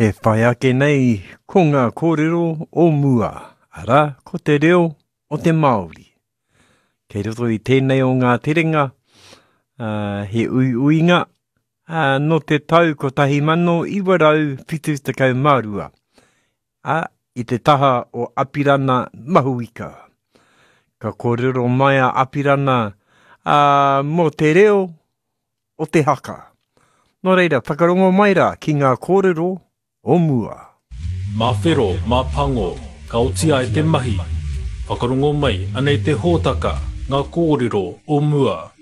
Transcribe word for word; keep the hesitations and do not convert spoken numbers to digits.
He whai ake nei ko ngā kōrero o mua, ara ko te reo o te Māori. Kei roto i tēnei o ngā terenga, uh, he ui uinga, uh, no te tau ko tahi mano iwarau whitu tekau mārua, a i te taha o Apirana Mahuika. Ka kōrero mai a Apirana uh, mo te reo o te haka. Nō reira, whakarongo mai rā ki ngā kōrero o mua. Mā whero, mā pango, ka otia e te mahi. Whakarongo mai, anei te hōtaka, ngā kōrero o mua.